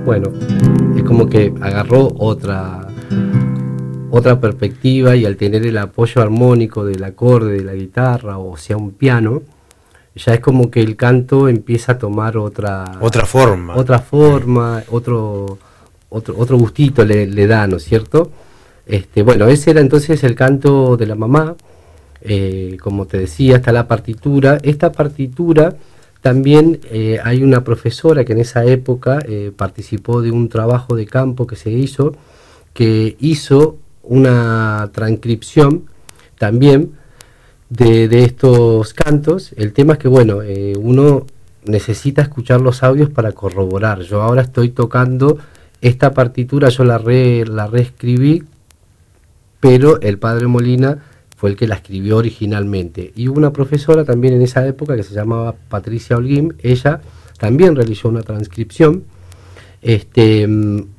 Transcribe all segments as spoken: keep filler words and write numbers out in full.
bueno, es como que agarró otra, otra perspectiva, y al tener el apoyo armónico del acorde de la guitarra, o sea un piano, ya es como que el canto empieza a tomar otra otra forma, otra forma, otro otro otro gustito le, le da, ¿no es cierto? Este, bueno, ese era entonces el canto de la mamá. Eh, como te decía, está la partitura. Esta partitura también eh, hay una profesora que en esa época eh, participó de un trabajo de campo que se hizo, que hizo una transcripción también de, de estos cantos. El tema es que, bueno, eh, uno necesita escuchar los audios para corroborar. Yo ahora estoy tocando esta partitura, yo la, re, la reescribí, pero el padre Molina fue el que la escribió originalmente. Y hubo una profesora también en esa época que se llamaba Patricia Holguín. Ella también realizó una transcripción. Este,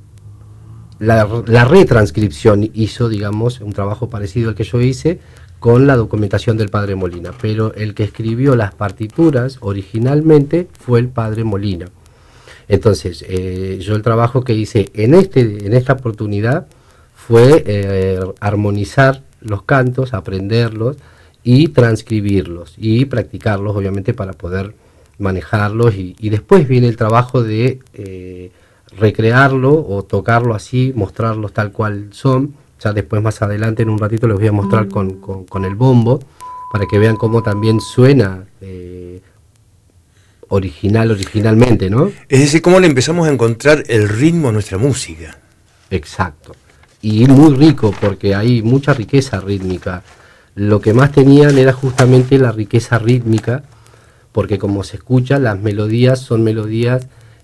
la, la retranscripción hizo, digamos, un trabajo parecido al que yo hice, con la documentación del padre Molina, pero el que escribió las partituras originalmente fue el padre Molina. Entonces, eh, yo el trabajo que hice en, este, en esta oportunidad fue eh, armonizar los cantos, aprenderlos y transcribirlos y practicarlos, obviamente, para poder manejarlos, y, y después viene el trabajo de eh, recrearlo o tocarlo así, mostrarlos tal cual son. Ya después, más adelante, en un ratito, les voy a mostrar mm. con, con, con el bombo, para que vean cómo también suena eh, original, originalmente, ¿no? Es decir, cómo le empezamos a encontrar el ritmo a nuestra música. Exacto. Y muy rico, porque hay mucha riqueza rítmica. Lo que más tenían era justamente la riqueza rítmica, porque como se escucha, las melodías son melodías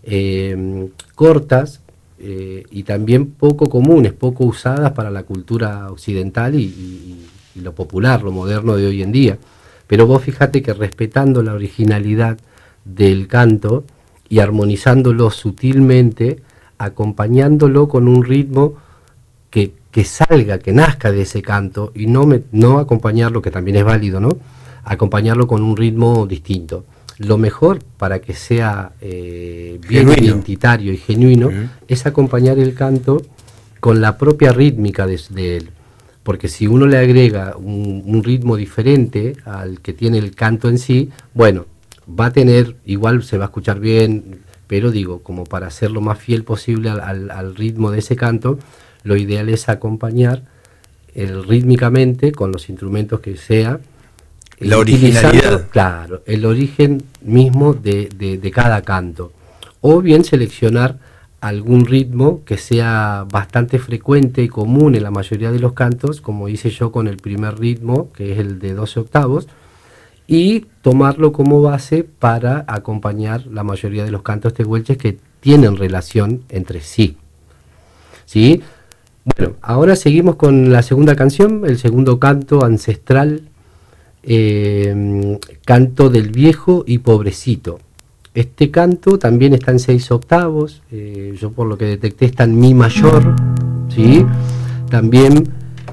eh, cortas, eh, y también poco comunes, poco usadas para la cultura occidental y, y, y lo popular, lo moderno de hoy en día. Pero vos fíjate que respetando la originalidad del canto y armonizándolo sutilmente, acompañándolo con un ritmo que, que salga, que nazca de ese canto, y no, me, no acompañarlo, que también es válido, ¿no? Acompañarlo con un ritmo distinto. Lo mejor para que sea eh, bien genuino, identitario y genuino, uh-huh. es acompañar el canto con la propia rítmica de, de él. Porque si uno le agrega un, un ritmo diferente al que tiene el canto en sí, bueno, va a tener, igual se va a escuchar bien, pero digo, como para ser lo más fiel posible al, al, al ritmo de ese canto, lo ideal es acompañar el, rítmicamente con los instrumentos que sea. La originalidad. Claro, el origen mismo de, de, de cada canto. O bien seleccionar algún ritmo que sea bastante frecuente y común en la mayoría de los cantos, como hice yo con el primer ritmo, que es el de doce octavos, y tomarlo como base para acompañar la mayoría de los cantos tehuelches que tienen relación entre sí. ¿Sí? Bueno, ahora seguimos con la segunda canción, el segundo canto ancestral, eh, Canto del Viejo y Pobrecito. Este canto también está en seis octavos, eh, yo por lo que detecté está en mi mayor, ¿sí? También,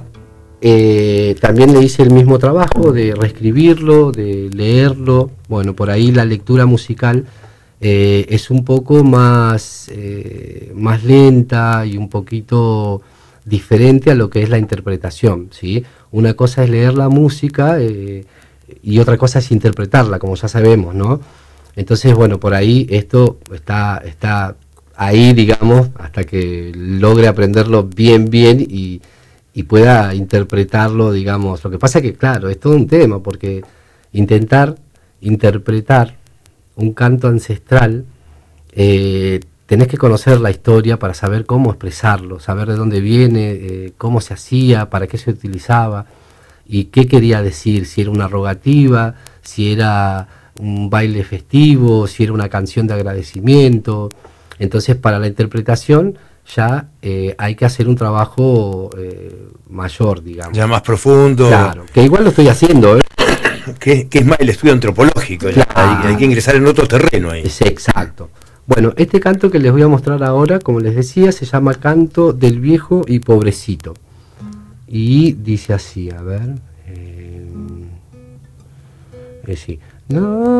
eh, también le hice el mismo trabajo de reescribirlo, de leerlo. Bueno, por ahí la lectura musical eh, es un poco más, eh, más lenta y un poquito diferente a lo que es la interpretación, ¿sí? Una cosa es leer la música eh, y otra cosa es interpretarla, como ya sabemos, ¿no? Entonces, bueno, por ahí esto está, está ahí, digamos, hasta que logre aprenderlo bien, bien y, y pueda interpretarlo, digamos. Lo que pasa es que, claro, es todo un tema, porque intentar interpretar un canto ancestral, eh, tenés que conocer la historia para saber cómo expresarlo, saber de dónde viene, eh, cómo se hacía, para qué se utilizaba y qué quería decir, si era una rogativa, si era un baile festivo, si era una canción de agradecimiento. Entonces, para la interpretación ya eh, hay que hacer un trabajo eh, mayor, digamos. Ya más profundo. Claro, que igual lo estoy haciendo, ¿eh? Que, que es más el estudio antropológico, claro. hay, hay que ingresar en otro terreno ahí. Es exacto. Bueno, este canto que les voy a mostrar ahora, como les decía, se llama Canto del Viejo y Pobrecito. Y dice así, a ver... Eh, eh, sí. No